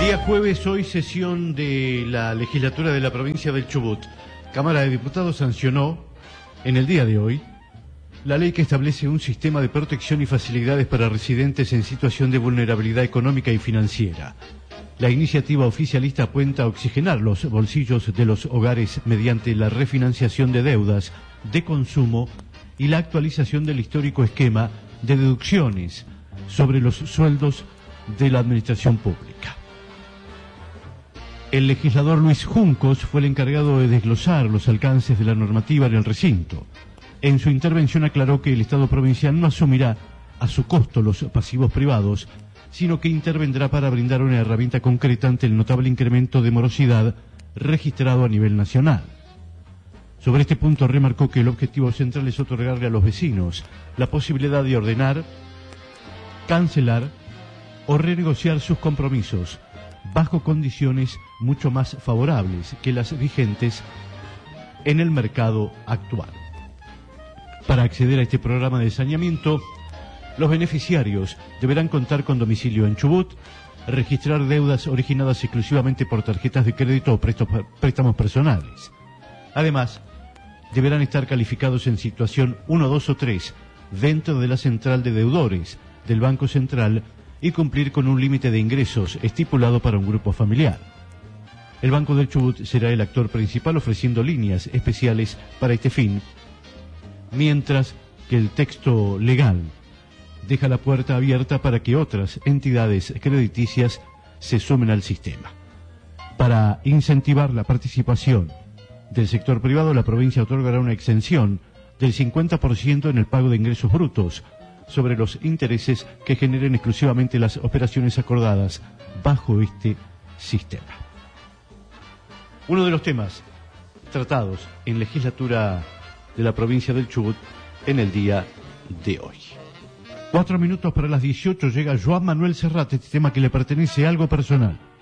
Día jueves, hoy sesión de la legislatura de la provincia del Chubut. Cámara de Diputados sancionó, en el día de hoy, la ley que establece un sistema de protección y facilidades para residentes en situación de vulnerabilidad económica y financiera. La iniciativa oficialista apunta a oxigenar los bolsillos de los hogares mediante la refinanciación de deudas de consumo y la actualización del histórico esquema de deducciones sobre los sueldos de la administración pública. El legislador Luis Juncos fue el encargado de desglosar los alcances de la normativa en el recinto. En su intervención aclaró que el Estado provincial no asumirá a su costo los pasivos privados, sino que intervendrá para brindar una herramienta concreta ante el notable incremento de morosidad registrado a nivel nacional. Sobre este punto remarcó que el objetivo central es otorgarle a los vecinos la posibilidad de ordenar, cancelar o renegociar sus compromisos bajo condiciones mucho más favorables que las vigentes en el mercado actual. Para acceder a este programa de saneamiento, los beneficiarios deberán contar con domicilio en Chubut, registrar deudas originadas exclusivamente por tarjetas de crédito o préstamos personales. Además, deberán estar calificados en situación 1, 2 o 3 dentro de la central de deudores del Banco Central y cumplir con un límite de ingresos estipulado para un grupo familiar. El Banco del Chubut será el actor principal ofreciendo líneas especiales para este fin, mientras que el texto legal deja la puerta abierta para que otras entidades crediticias se sumen al sistema. Para incentivar la participación del sector privado, la provincia otorgará una exención del 50% en el pago de ingresos brutos sobre los intereses que generen exclusivamente las operaciones acordadas bajo este sistema. Uno de los temas tratados en legislatura de la provincia del Chubut en el día de hoy. 4 minutos para las 18 llega Joan Manuel Serrat, este tema que le pertenece a algo personal.